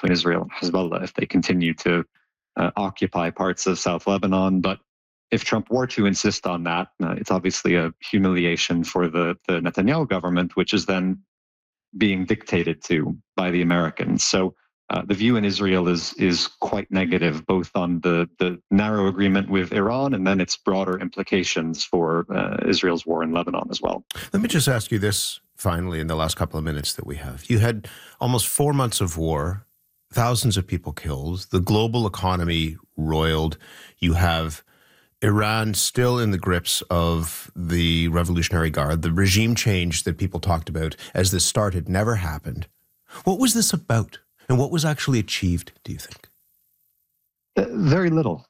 between Israel and Hezbollah if they continue to occupy parts of South Lebanon. But if Trump were to insist on that, it's obviously a humiliation for the Netanyahu government, which is then being dictated to by the Americans. So the view in Israel is quite negative, both on the narrow agreement with Iran and then its broader implications for Israel's war in Lebanon as well. Let me just ask you this finally in the last couple of minutes that we have. You had almost 4 months of war, thousands of people killed, the global economy roiled. You have Iran still in the grips of the Revolutionary Guard. The regime change that people talked about as this started never happened. What was this about? And what was actually achieved, do you think? Very little.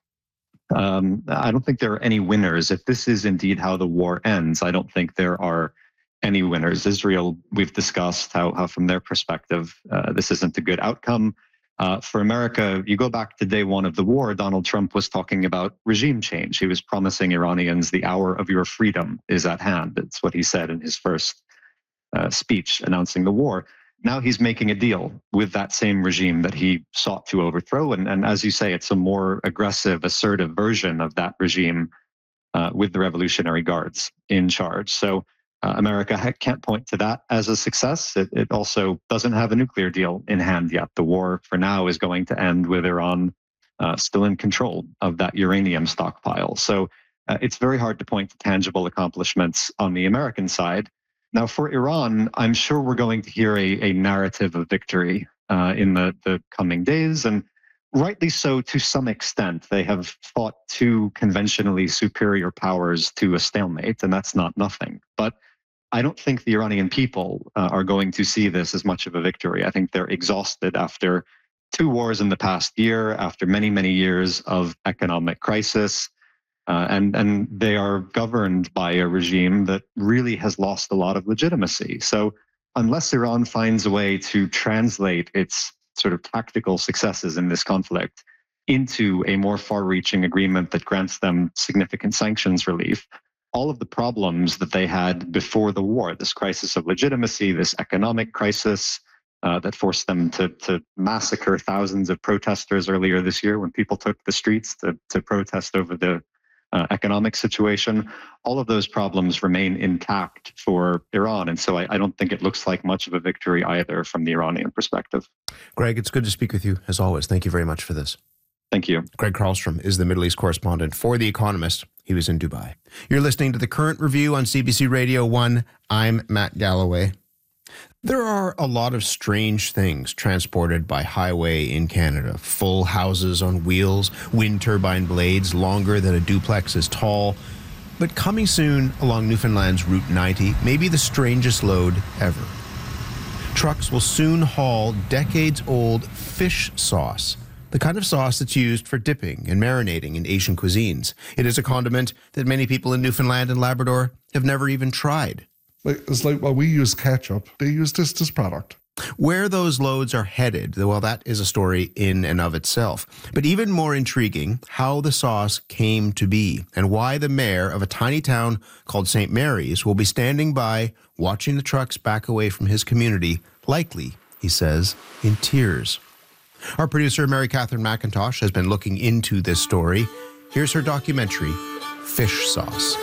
I don't think there are any winners. If this is indeed how the war ends, I don't think there are any winners. Israel, we've discussed how from their perspective, this isn't a good outcome. For America, you go back to day one of the war, Donald Trump was talking about regime change. He was promising Iranians the hour of your freedom is at hand. It's what he said in his first speech announcing the war. Now he's making a deal with that same regime that he sought to overthrow. And as you say, it's a more aggressive, assertive version of that regime with the Revolutionary Guards in charge. So America can't point to that as a success. It also doesn't have a nuclear deal in hand yet. The war for now is going to end with Iran still in control of that uranium stockpile. So it's very hard to point to tangible accomplishments on the American side. Now, for Iran, I'm sure we're going to hear a narrative of victory in the coming days, and rightly so to some extent. They have fought two conventionally superior powers to a stalemate, and that's not nothing. But I don't think the Iranian people are going to see this as much of a victory. I think they're exhausted after 2 wars in the past year, after many, many years of economic crisis. And they are governed by a regime that really has lost a lot of legitimacy. So unless Iran finds a way to translate its sort of tactical successes in this conflict into a more far-reaching agreement that grants them significant sanctions relief, all of the problems that they had before the war, this crisis of legitimacy, this economic crisis that forced them to massacre thousands of protesters earlier this year when people took the streets to protest over the economic situation, all of those problems remain intact for Iran. And so I don't think it looks like much of a victory either from the Iranian perspective. Greg, it's good to speak with you, as always. Thank you very much for this. Thank you. Greg Carlstrom is the Middle East correspondent for The Economist. He was in Dubai. You're listening to The Current Review on CBC Radio 1. I'm Matt Galloway. There are a lot of strange things transported by highway in Canada. Full houses on wheels, wind turbine blades longer than a duplex is tall. But coming soon along Newfoundland's Route 90 may be the strangest load ever. Trucks will soon haul decades-old fish sauce, the kind of sauce that's used for dipping and marinating in Asian cuisines. It is a condiment that many people in Newfoundland and Labrador have never even tried. It's like, well, we use ketchup. They use this product. Where those loads are headed, well, that is a story in and of itself. But even more intriguing, how the sauce came to be and why the mayor of a tiny town called St. Mary's will be standing by watching the trucks back away from his community, likely, he says, in tears. Our producer, Mary Catherine McIntosh, has been looking into this story. Here's her documentary, Fish Sauce.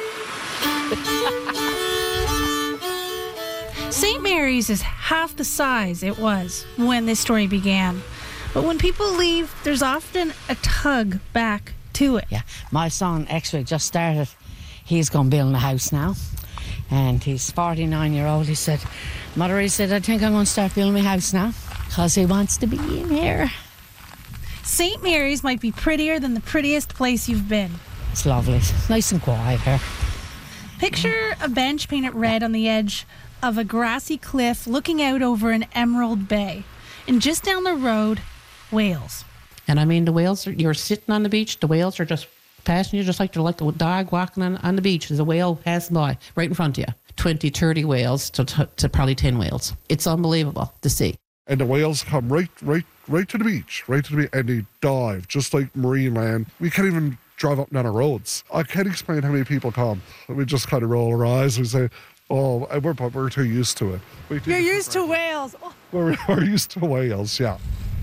St. Mary's is half the size it was when this story began. But when people leave, there's often a tug back to it. Yeah, my son, X-Ray, just started. He's going to build a house now. And he's 49-year-old. He said, Mother, he said, I think I'm going to start building my house now because he wants to be in here. St. Mary's might be prettier than the prettiest place you've been. It's lovely. It's nice and quiet here. Picture a bench painted red on the edge of a grassy cliff looking out over an emerald bay. And just down the road, whales. And I mean, the whales, you're sitting on the beach, the whales are just passing you just like they're like a dog walking on the beach. There's a whale passing by right in front of you. 20, 30 whales to probably 10 whales. It's unbelievable to see. And the whales come right to the beach, and they dive, just like marine land. We can't even drive up and down our roads. I can't explain how many people come. We just kind of roll our eyes and say, oh, we're too used to it. You're used to whales. We're used to whales, yeah.